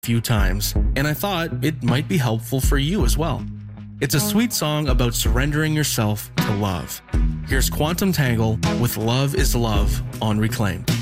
few times, and I thought it might be helpful for you as well. It's a sweet song about surrendering yourself to love. Here's Quantum Tangle with Love is Love on Reclaimed.